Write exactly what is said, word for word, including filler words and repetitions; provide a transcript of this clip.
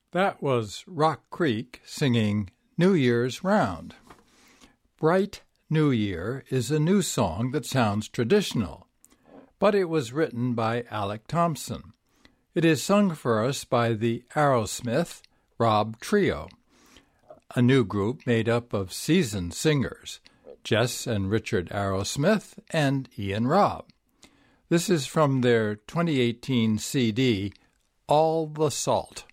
That was Rock Creek singing New Year's Round. Bright New Year is a new song that sounds traditional, but it was written by Alec Thompson. It is sung for us by the Aerosmith Rob Trio, a new group made up of seasoned singers, Jess and Richard Aerosmith and Ian Robb. This is from their twenty eighteen C D, All the Salt.